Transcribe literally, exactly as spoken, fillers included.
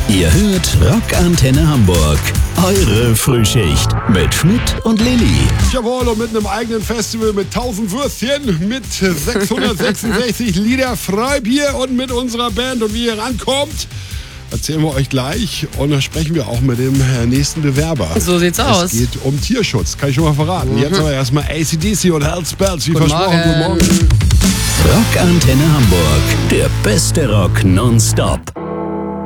Ihr hört Rockantenne Hamburg. Eure Frühschicht mit Schmidt und Lilly. Jawohl, und mit einem eigenen Festival mit tausend Würstchen, mit sechshundertsechsundsechzig Liter Freibier und mit unserer Band. Und wie ihr rankommt, erzählen wir euch gleich. Und dann sprechen wir auch mit dem nächsten Bewerber. So sieht's aus. Es geht um Tierschutz, kann ich schon mal verraten. Mhm. Jetzt aber erstmal A C D C und Hell's Bells, wie Guten versprochen. Morgen. Guten Morgen. Rockantenne Hamburg. Der beste Rock nonstop.